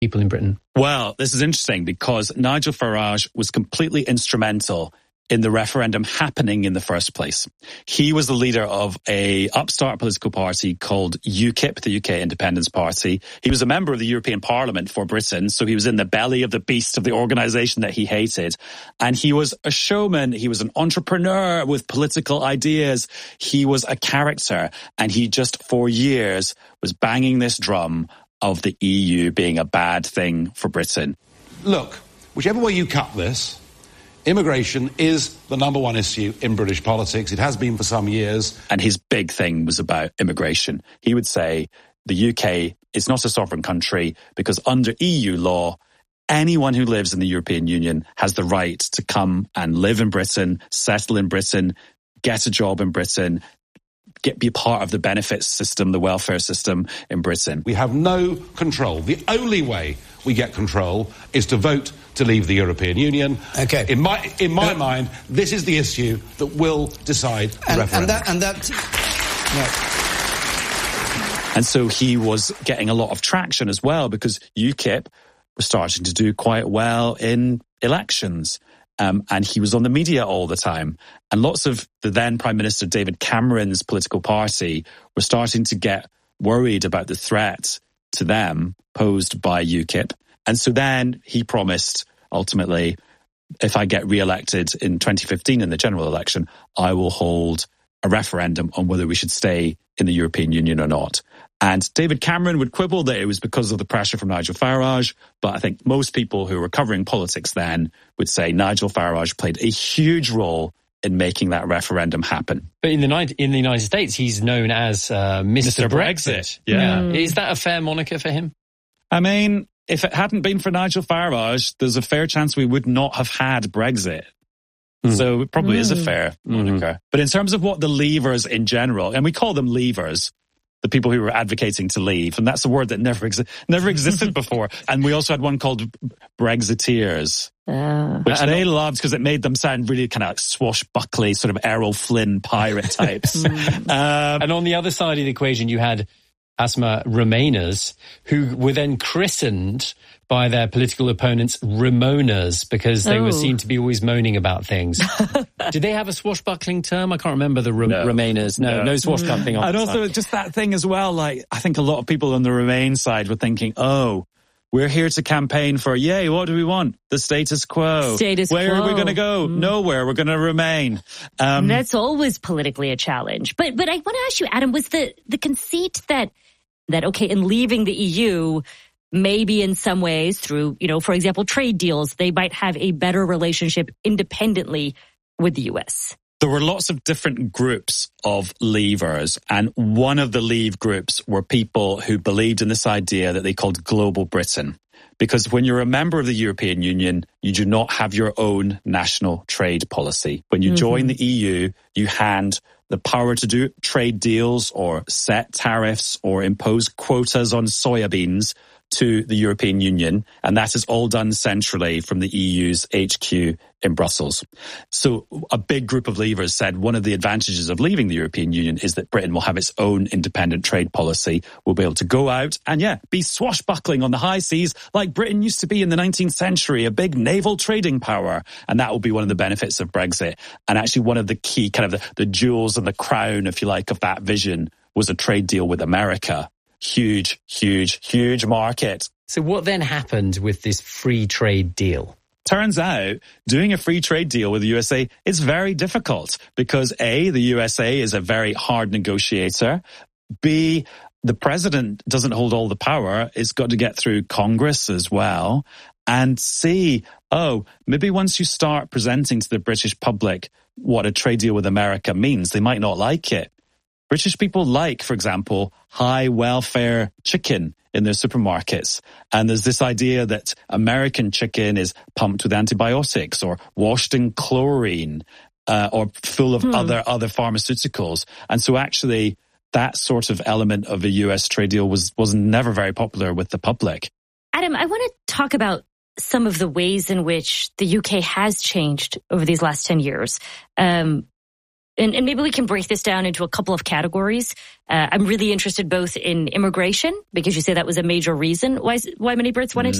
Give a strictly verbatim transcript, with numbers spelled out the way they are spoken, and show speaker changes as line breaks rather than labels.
people in Britain?
Well, this is interesting because Nigel Farage was completely instrumental in the referendum happening in the first place. He was the leader of a upstart political party called UKIP, the U K Independence Party. He was a member of the European Parliament for Britain, so he was in the belly of the beast of the organisation that he hated. And he was a showman. He was an entrepreneur with political ideas. He was a character. And he just, for years, was banging this drum of the E U being a bad thing for Britain.
Look, whichever way you cut this, immigration is the number one issue in British politics. It has been for some years.
And his big thing was about immigration. He would say the U K is not a sovereign country because under E U law, anyone who lives in the European Union has the right to come and live in Britain, settle in Britain, get a job in Britain, get be part of the benefits system, the welfare system in Britain.
We have no control. The only way we get control is to vote to leave the European Union.
Okay.
In my in my uh, mind, this is the issue that will decide the
and,
referendum.
And that, and that,
no. And so he was getting a lot of traction as well because UKIP was starting to do quite well in elections. Um, and he was on the media all the time. And lots of the then Prime Minister David Cameron's political party were starting to get worried about the threat to them posed by UKIP. And so then he promised, ultimately, if I get re-elected in twenty fifteen in the general election, I will hold a referendum on whether we should stay in the European Union or not. And David Cameron would quibble that it was because of the pressure from Nigel Farage, but I think most people who were covering politics then would say Nigel Farage played a huge role in making that referendum happen.
But in the in the United States, he's known as uh, Mister
Mister
Brexit.
Brexit. Yeah.
Mm. Is that a fair moniker for him?
I mean, if it hadn't been for Nigel Farage, there's a fair chance we would not have had Brexit. Mm. So it probably mm. is a fair moniker. Mm. But in terms of what the leavers in general, and we call them leavers, the people who were advocating to leave, and that's a word that never exi- never existed before. And we also had one called Brexiteers, uh, which and they loved because it made them sound really kind of like swashbuckly, sort of Errol Flynn pirate types. um,
and on the other side of the equation, you had Asma Remainers, who were then christened by their political opponents Ramonas because they oh. were seen to be always moaning about things. Did they have a swashbuckling term? I can't remember the Ra-
no.
Remainers. No, no, no swashbuckling.
And also side. Just that thing as well, like I think a lot of people on the Remain side were thinking, oh, we're here to campaign for, yay, what do we want? The status quo.
Status
Where
quo.
are we going to go? Mm. Nowhere. We're going to remain. Um,
That's always politically a challenge. But but I want to ask you, Adam, was the, the conceit that, that, okay, in leaving the E U, maybe in some ways through, you know, for example, trade deals, they might have a better relationship independently with the U S?
There were lots of different groups of leavers, and one of the leave groups were people who believed in this idea that they called Global Britain. Because when you're a member of the European Union, you do not have your own national trade policy. When you mm-hmm. join the E U, you hand the power to do trade deals or set tariffs or impose quotas on soybeans to the European Union, and that is all done centrally from the E U's H Q in Brussels. So a big group of leavers said one of the advantages of leaving the European Union is that Britain will have its own independent trade policy. We'll be able to go out and, yeah, be swashbuckling on the high seas like Britain used to be in the nineteenth century, a big naval trading power. And that will be one of the benefits of Brexit. And actually one of the key kind of the, the jewels and the crown, if you like, of that vision was a trade deal with America. Huge, huge, huge market.
So what then happened with this free trade deal?
Turns out doing a free trade deal with the U S A is very difficult because A, the U S A is a very hard negotiator. B, the president doesn't hold all the power. It's got to get through Congress as well. And C, oh, maybe once you start presenting to the British public what a trade deal with America means, they might not like it. British people like, for example, high welfare chicken in their supermarkets. And there's this idea that American chicken is pumped with antibiotics or washed in chlorine uh, or full of hmm. other other pharmaceuticals. And so actually that sort of element of a U S trade deal was, was never very popular with the public.
Adam, I want to talk about some of the ways in which the U K has changed over these last ten years. Um And, and maybe we can break this down into a couple of categories. Uh, I'm really interested both in immigration, because you say that was a major reason why why many Brits wanted mm.